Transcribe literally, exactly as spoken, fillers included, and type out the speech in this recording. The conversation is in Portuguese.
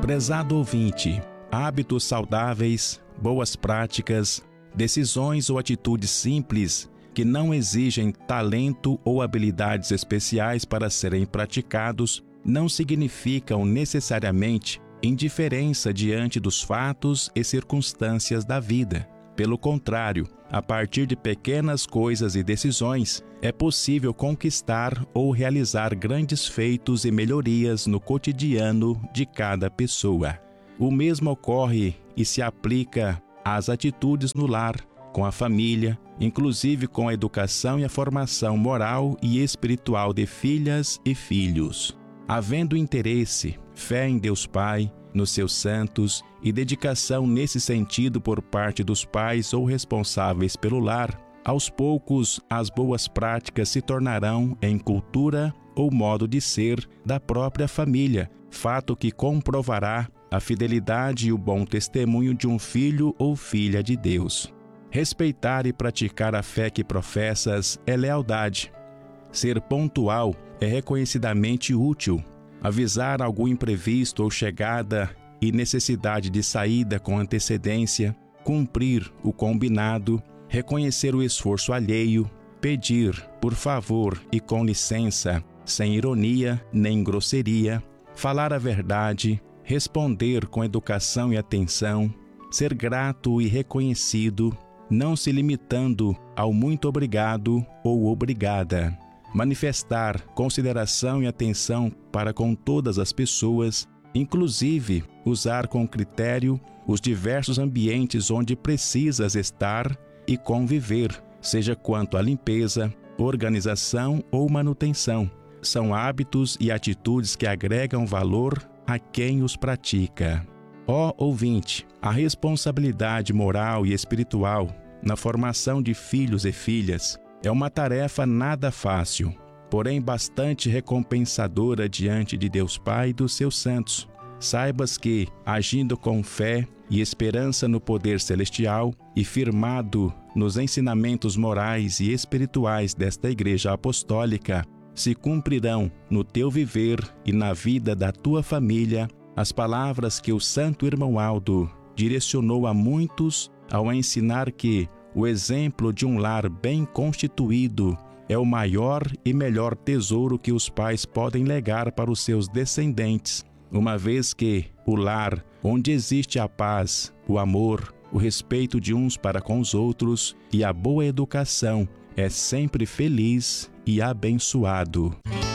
Prezado ouvinte, hábitos saudáveis, boas práticas, decisões ou atitudes simples que não exigem talento ou habilidades especiais para serem praticados não significam necessariamente indiferença diante dos fatos e circunstâncias da vida. Pelo contrário, a partir de pequenas coisas e decisões, é possível conquistar ou realizar grandes feitos e melhorias no cotidiano de cada pessoa. O mesmo ocorre e se aplica às atitudes no lar, com a família, inclusive com a educação e a formação moral e espiritual de filhas e filhos. Havendo interesse, fé em Deus Pai, nos seus santos e dedicação nesse sentido por parte dos pais ou responsáveis pelo lar, aos poucos as boas práticas se tornarão em cultura ou modo de ser da própria família, fato que comprovará a fidelidade e o bom testemunho de um filho ou filha de Deus. Respeitar e praticar a fé que professas é lealdade. Ser pontual é reconhecidamente útil. Avisar algum imprevisto ou chegada e necessidade de saída com antecedência, cumprir o combinado, reconhecer o esforço alheio, pedir, por favor e com licença, sem ironia nem grosseria, falar a verdade, responder com educação e atenção, ser grato e reconhecido, não se limitando ao muito obrigado ou obrigada. Manifestar consideração e atenção para com todas as pessoas, inclusive usar com critério os diversos ambientes onde precisas estar e conviver, seja quanto à limpeza, organização ou manutenção. São hábitos e atitudes que agregam valor a quem os pratica. Ó ouvinte, a responsabilidade moral e espiritual na formação de filhos e filhas é uma tarefa nada fácil, porém bastante recompensadora diante de Deus Pai e dos seus santos. Saibas que, agindo com fé e esperança no poder celestial e firmado nos ensinamentos morais e espirituais desta Igreja Apostólica, se cumprirão no teu viver e na vida da tua família as palavras que o Santo Irmão Aldo direcionou a muitos ao ensinar que o exemplo de um lar bem constituído é o maior e melhor tesouro que os pais podem legar para os seus descendentes, uma vez que o lar onde existe a paz, o amor, o respeito de uns para com os outros e a boa educação é sempre feliz e abençoado.